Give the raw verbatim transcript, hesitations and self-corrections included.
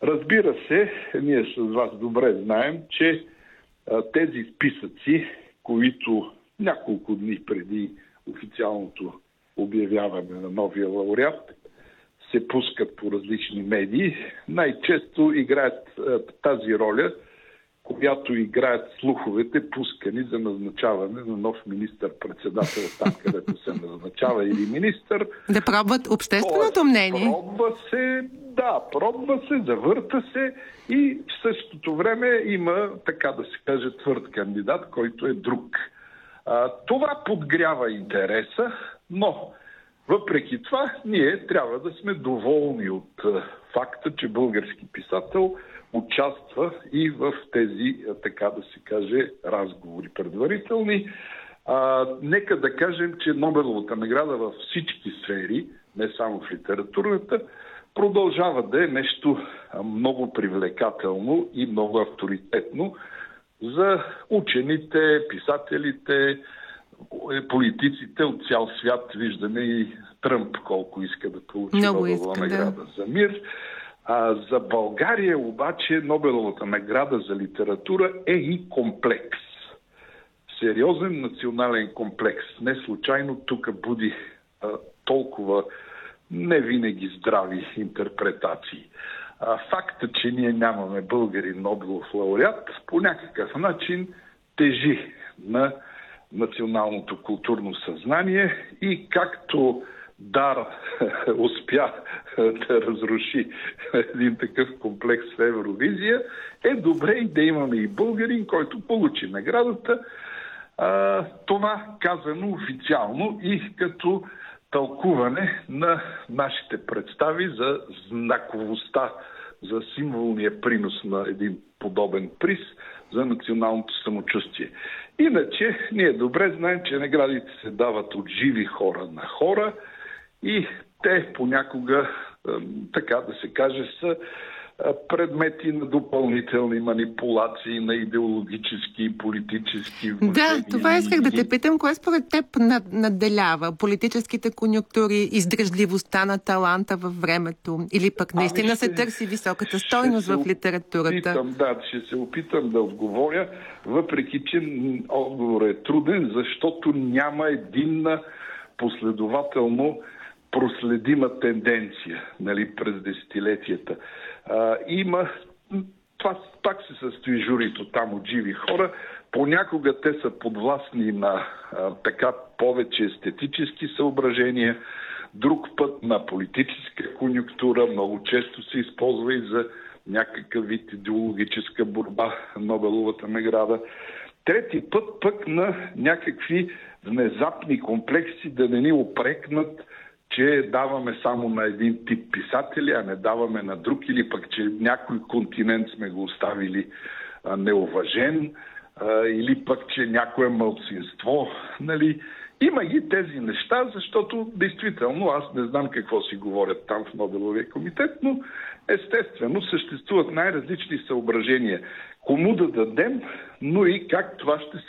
Разбира се, ние с вас добре знаем, че а, тези списъци, които няколко дни преди официалното обявяване на новия лауреат се пускат по различни медии, най-често играят а, тази роля, която играят слуховете, пускани за назначаване на нов министър-председател там, където се назначава или министър. Да пробват общественото мнение. Пробва се, да, пробва се, завърта се и в същото време има, така да се каже, твърд кандидат, който е друг. А, това подгрява интереса, но въпреки това ние трябва да сме доволни от а, факта, че български писател участва и в тези, така да се каже, разговори предварителни. А, нека да кажем, че Нобеловата награда във всички сфери, не само в литературната, продължава да е нещо много привлекателно и много авторитетно за учените, писателите, политиците от цял свят. Виждаме и Тръмп колко иска да получи Нобелова награда за мир. А за България обаче Нобеловата награда за литература е и комплекс. Сериозен национален комплекс. Не случайно тук буди а, толкова не винаги здрави интерпретации. А, факта, че ние нямаме българин Нобелов лауреат, по някакъв начин тежи на националното културно съзнание и както Дар успя да разруши един такъв комплекс в Евровизия, е добре и да имаме и българин, който получи наградата. А, това казано официално и като тълкуване на нашите представи за знаковостта, за символния принос на един подобен приз за националното самочувствие. Иначе, ние добре знаем, че наградите се дават от живи хора на хора и те понякога, така да се каже, са предмети на допълнителни манипулации, на идеологически и политически внушения. Да, това исках да те питам. Кое според теб надделява? Политическите конюнктури, издръжливостта на таланта във времето? Или пък наистина ами ще, се търси високата стойност в литературата? Опитам, да, ще се опитам да отговоря, въпреки че отговорът е труден, защото няма единна последователно проследима тенденция, нали, през десетилетията. А, има, това пак се състои журито там от живи хора, понякога те са подвластни на а, така повече естетически съображения, друг път на политическа конюнктура, много често се използва и за някакъв вид идеологическа борба Нобеловата награда. Трети път пък на някакви внезапни комплекси да не ни опрекнат, че даваме само на един тип писатели, а не даваме на друг, или пък, че някой континент сме го оставили а, неуважен, а, или пък, че някое малцинство, нали. Има ги тези неща, защото действително аз не знам какво си говорят там в Нобеловия комитет, но естествено съществуват най-различни съображения. Кому да дадем, но и как това ще